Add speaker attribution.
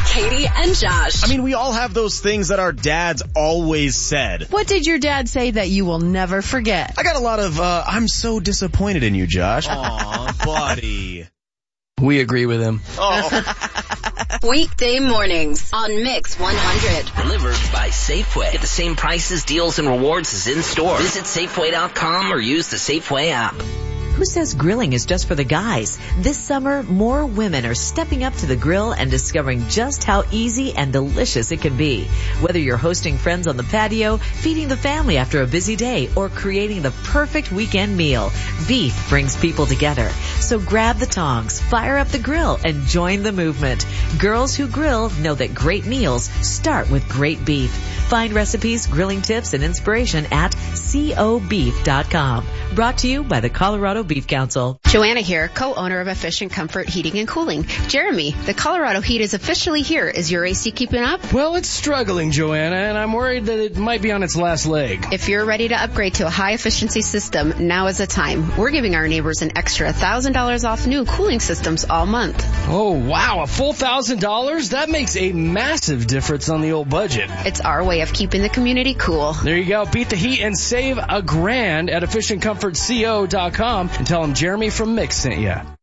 Speaker 1: Katie and Josh.
Speaker 2: I mean, we all have those things that our dads always said.
Speaker 3: What did your dad say that you will never forget?
Speaker 2: I got a lot of, I'm so disappointed in you, Josh. Aw, buddy.
Speaker 4: We agree with him.
Speaker 1: Weekday mornings on Mix 100.
Speaker 5: Delivered by Safeway. Get the same prices, deals, and rewards as in-store. Visit Safeway.com or use the Safeway app.
Speaker 6: Who says grilling is just for the guys? This summer, more women are stepping up to the grill and discovering just how easy and delicious it can be. Whether you're hosting friends on the patio, feeding the family after a busy day, or creating the perfect weekend meal, beef brings people together. So grab the tongs, fire up the grill, and join the movement. Girls who grill know that great meals start with great beef. Find recipes, grilling tips, and inspiration at cobeef.com. Brought to you by the Colorado Beef Council.
Speaker 7: Joanna here, co-owner of Efficient Comfort Heating and Cooling. Jeremy, the Colorado heat is officially here. Is your AC keeping up?
Speaker 4: Well, it's struggling, Joanna, and I'm worried that it might be on its last leg.
Speaker 7: If you're ready to upgrade to a high-efficiency system, now is the time. We're giving our neighbors an extra $1,000 off new cooling systems all month.
Speaker 4: Oh, wow, a full $1,000? That makes a massive difference on the old budget.
Speaker 7: It's our way of keeping the community cool.
Speaker 4: There you go. Beat the heat and save $1,000 at EfficientComfortCo.com and tell them Jeremy from Mix sent you.